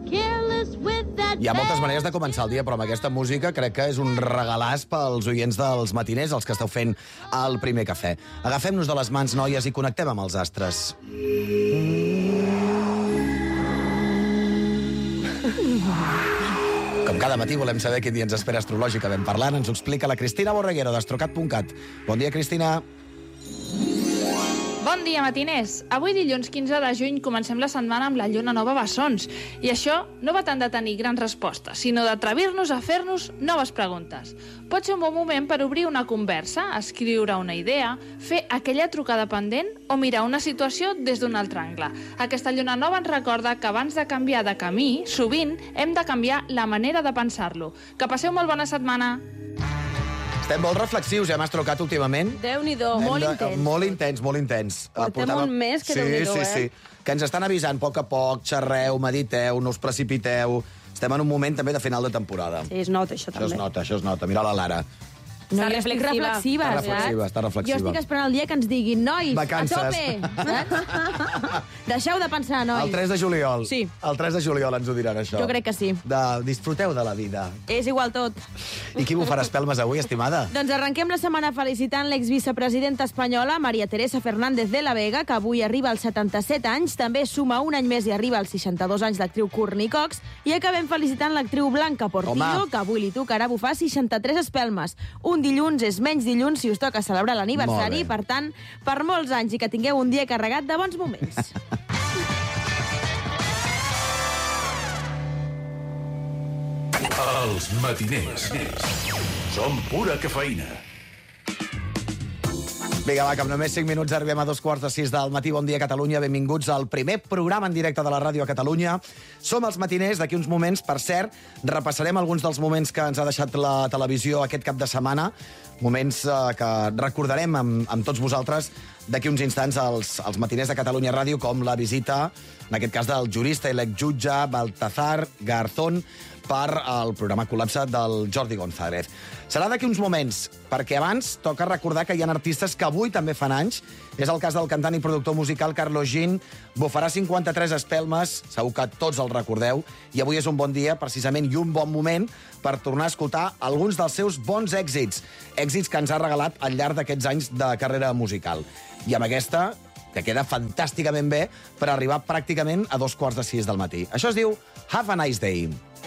Hi ha moltes maneres de començar el dia, però amb aquesta música crec que és un regalàs pels oients dels matiners, els que esteu fent el primer cafè. Agafem-nos de les mans, noies, i connectem amb els astres. Com cada matí volem saber quin dia ens espera astrològicament parlant. Ens ho explica la Cristina Borreguero, d'Astrocat.cat. Bon dia, Cristina. Bon dia, matiners. Avui, dilluns 15 de juny, comencem la setmana amb la lluna nova bessons. I això no va tant de tenir grans respostes, sinó d'atrevir-nos a fer-nos noves preguntes. Pot ser un bon moment per obrir una conversa, escriure una idea, fer aquella trucada pendent o mirar una situació des d'un altre angle. Aquesta lluna nova ens recorda que abans de canviar de camí, sovint hem de canviar la manera de pensar-lo. Que passeu molt bona setmana. Estem molt reflexius, ja m'has trucat últimament. Déu-n'hi-do, molt intens. Molt intens. Portem un mes que Déu-n'hi-do, Sí. Que ens estan avisant a poc a poc, xerreu, mediteu, no us precipiteu. Estem en un moment també de final de temporada. Sí, es nota, això també. Això es nota. Mira la Lara. No, Està jo estic reflexiva. reflexiva, Està reflexiva. Jo estic esperant el dia que ens diguin, nois, Vacances. a tope, saps? Deixeu de pensar, nois. El 3 de juliol. Sí. El 3 de juliol ens ho diran, això. Jo crec que sí. Disfruteu de la vida. És igual tot. I qui bufarà espelmes avui, estimada? Doncs arrenquem la setmana felicitant l'exvicepresidenta espanyola María Teresa Fernández de la Vega, que avui arriba als 77 anys, també suma un any més i arriba als 62 anys l'actriu Courtney Cox, i acabem felicitant l'actriu Blanca Portillo, Home. que avui li tocarà bufar 63 espelmes. Un dilluns és menys dilluns si us toca celebrar l'aniversari, Molt bé. per tant, per molts anys i que tingueu un dia carregat de bons moments. Els matiners. Som pura cafeïna. Vinga, va, que amb només 5 minuts arribem a 2:45 del matí. Bon dia, Catalunya. Benvinguts al primer programa en directe de la ràdio a Catalunya. Som els matiners. D'aquí uns moments, per cert, repassarem alguns dels moments que ens ha deixat la televisió aquest cap de setmana. Moments que recordarem amb tots vosaltres d'aquí uns instants als matiners de Catalunya Ràdio, com la visita, en aquest cas, del jurista i l'exjutge Baltasar Garzón per al programa Col·lapse del Jordi González. Serà d'aquí uns moments, perquè abans toca recordar que hi ha artistes que avui també fan anys. És el cas del cantant i productor musical Carlos Jean. Bufarà 53 espelmes, segur que tots el recordeu, i avui és un bon dia, precisament, i un bon moment per tornar a escoltar alguns dels seus bons èxits. Èxits que ens ha regalat al llarg d'aquests anys de carrera musical. I amb aquesta, que queda fantàsticament bé per arribar pràcticament a 2:45 del matí. Això es diu Have a Nice Day.